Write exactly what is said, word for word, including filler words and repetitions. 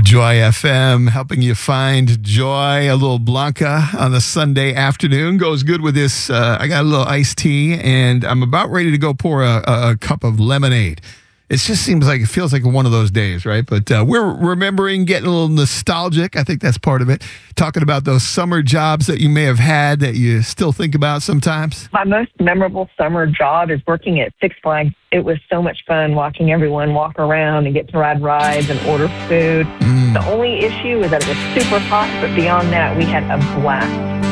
Joy F M, helping you find joy. A little Blanca on a Sunday afternoon goes good with this. Uh, I got a little iced tea, and I'm about ready to go pour a, a, a cup of lemonade. It just seems like it feels like one of those days, right? But uh, we're remembering, getting a little nostalgic. I think that's part of it. Talking about those summer jobs that you may have had that you still think about sometimes. My most memorable summer job is working at Six Flags. It was so much fun watching everyone walk around and get to ride rides and order food. Mm. The only issue is that it was super hot, but beyond that, we had a blast.